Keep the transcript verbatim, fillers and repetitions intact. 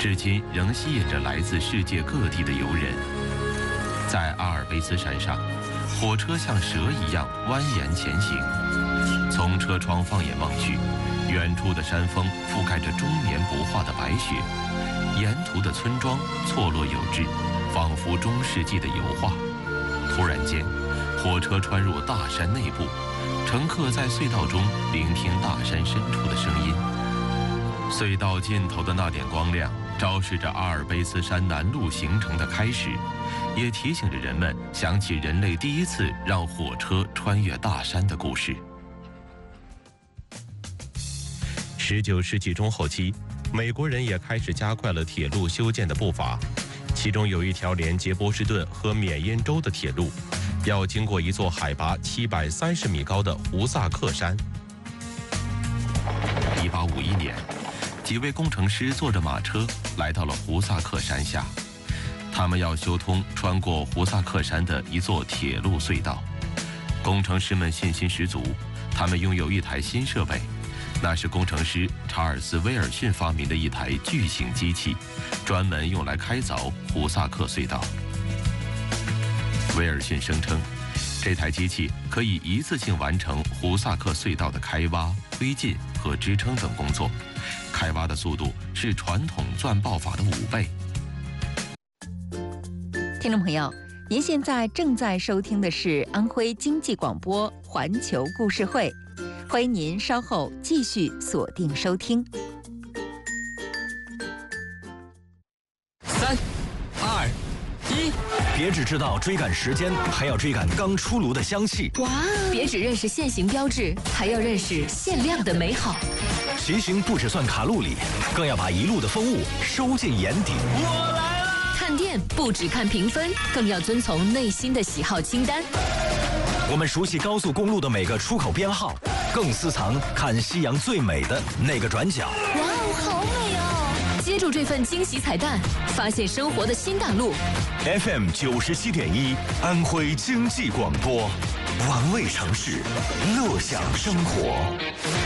至今仍吸引着来自世界各地的游人。在阿尔卑斯山上，火车像蛇一样蜿蜒前行。从车窗放眼望去，远处的山峰覆盖着终年不化的白雪，沿途的村庄错落有致，仿佛中世纪的油画。突然间，火车穿入大山内部，乘客在隧道中聆听大山深处的声音。隧道尽头的那点光亮，昭示着阿尔卑斯山南麓形成的开始，也提醒着人们想起人类第一次让火车穿越大山的故事。十九世纪中后期，美国人也开始加快了铁路修建的步伐，其中有一条连接波士顿和缅因州的铁路，要经过一座海拔七百三十米高的胡萨克山。一八五一年，几位工程师坐着马车来到了胡萨克山下，他们要修通穿过胡萨克山的一座铁路隧道。工程师们信心十足，他们拥有一台新设备，那是工程师查尔斯·威尔逊发明的一台巨型机器，专门用来开凿胡萨克隧道。威尔逊声称，这台机器可以一次性完成胡萨克隧道的开挖、推进和支撑等工作，开挖的速度是传统钻爆法的五倍。 听众朋友，您现在正在收听的是安徽经济广播环球故事会，欢迎您稍后继续锁定收听。 三、二、一，别只知道追赶时间，还要追赶刚出炉的香气。 哇！别只认识现行标志，还要认识限量的美好。 骑行不只算卡路里，更要把一路的风物收进眼底。我来了！ 看店不只看评分，更要遵从内心的喜好清单。 我们熟悉高速公路的每个出口编号，更私藏看夕阳最美的那个转角。 哇哦，好美哦！接住这份惊喜彩蛋，发现生活的新大陆。 F M 九十七点一，安徽经济广播，玩味城市，乐享生活。